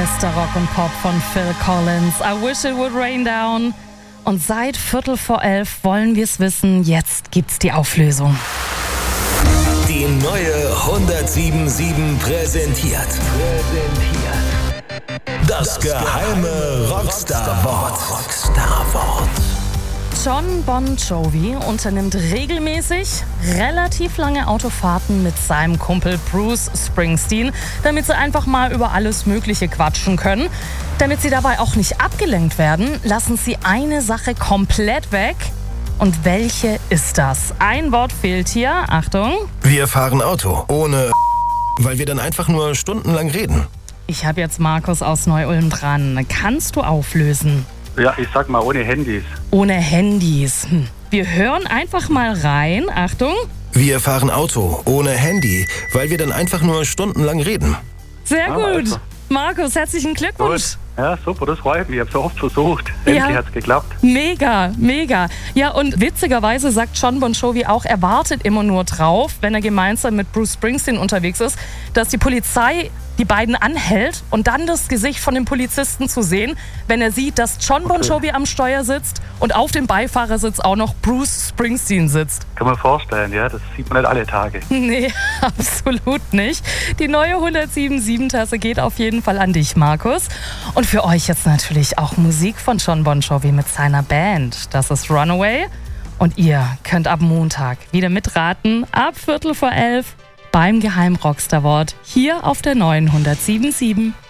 Bester Rock und Pop von Phil Collins. I wish it would rain down. Und seit 11:15 wollen wir es wissen. Jetzt gibt's die Auflösung. Die neue 107.7 präsentiert. Das geheime Rockstar-Wort. Jon Bon Jovi unternimmt regelmäßig relativ lange Autofahrten mit seinem Kumpel Bruce Springsteen, damit sie einfach mal über alles Mögliche quatschen können. Damit sie dabei auch nicht abgelenkt werden, lassen sie eine Sache komplett weg. Und welche ist das? Ein Wort fehlt hier. Achtung. Wir fahren Auto, ohne weil wir dann einfach nur stundenlang reden. Ich habe jetzt Markus aus Neu-Ulm dran. Kannst du auflösen? Ja, ich sag mal ohne Handys. Ohne Handys. Wir hören einfach mal rein. Achtung. Wir fahren Auto, ohne Handy, weil wir dann einfach nur stundenlang reden. Sehr gut. Also. Markus, herzlichen Glückwunsch. Ja, super, das freut mich. Ich habe so oft versucht. Endlich hat's geklappt. Mega, mega. Ja, und witzigerweise sagt Jon Bon Jovi auch, er wartet immer nur drauf, wenn er gemeinsam mit Bruce Springsteen unterwegs ist, dass die Polizei die beiden anhält und dann das Gesicht von dem Polizisten zu sehen, wenn er sieht, dass Jon Bon Jovi am Steuer sitzt und auf dem Beifahrersitz auch noch Bruce Springsteen sitzt. Kann man vorstellen, ja, das sieht man nicht alle Tage. Nee, absolut nicht. Die neue 107.7-Tasse geht auf jeden Fall an dich, Markus. Und für euch jetzt natürlich auch Musik von Jon Bon Jovi mit seiner Band. Das ist Runaway. Und ihr könnt ab Montag wieder mitraten, ab 11:15 beim Geheim Rockstar Wort hier auf der neuen 107.7.